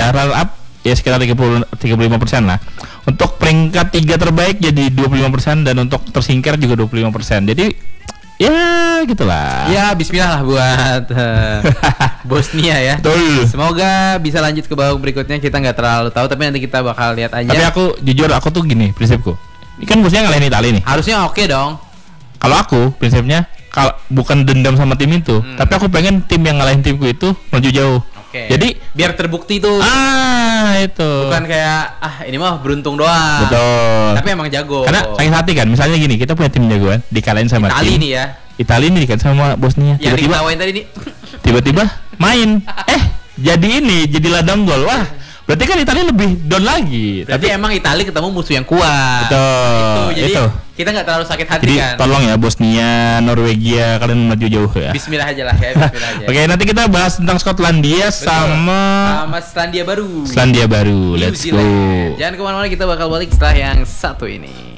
ya, runner up ya sekitar 35% lah. Untuk peringkat 3 terbaik jadi 25% dan untuk tersingkir juga 25%. Jadi ya gitulah. Ya bismillah lah buat Bosnia ya. Betul. Semoga bisa lanjut ke babak berikutnya. Kita nggak terlalu tahu, tapi nanti kita bakal lihat aja. Tapi aku jujur tuh gini prinsipku. Ini kan Bosnia ngalahin Italia nih. Harusnya oke dong. Kalau aku prinsipnya kalau bukan dendam sama tim itu, tapi aku pengen tim yang ngalahin timku itu maju jauh. Oke. Jadi biar terbukti tuh. Itu. Bukan kayak ini mah beruntung doang. Betul. Tapi emang jago. Karena sakit hati kan. Misalnya gini, kita punya tim jagoan, dikalahin sama Itali tim. nih ya. Italia nih kan sama Bosnia. Yang diketawain tadi nih. Tiba-tiba main. Jadi ladang gol. Wah, berarti kan Italia lebih down lagi. Berarti emang Italia ketemu musuh yang kuat. Betul. Jadi itu. kita nggak terlalu sakit hati Jadi kan. tolong ya Bosnia, Norwegia, kalian maju jauh ya. Bismillah aja lah ya, bismillah aja. Oke, nanti kita bahas tentang Skotlandia sama Selandia Baru. Selandia Baru. New Let's Zealand. go. Jangan kemana-mana, kita bakal balik setelah yang satu ini.